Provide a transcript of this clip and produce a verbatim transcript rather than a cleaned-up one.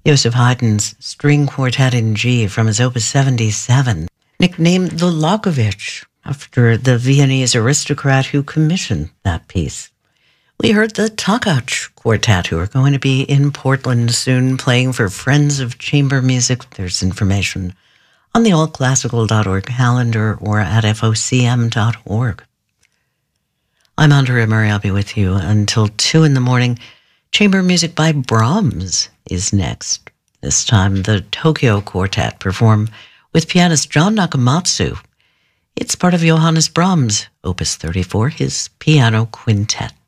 Joseph Haydn's String Quartet in G from his Opus seventy-seven, nicknamed the Logovich, after the Viennese aristocrat who commissioned that piece. We heard the Takach Quartet, who are going to be in Portland soon, playing for Friends of Chamber Music. There's information on the all classical dot org calendar or at F O C M dot org. I'm Andrea Murray. I'll be with you until two in the morning. Chamber music by Brahms is next. This time, the Tokyo Quartet perform with pianist John Nakamatsu. It's part of Johannes Brahms' Opus thirty-four, his piano quintet.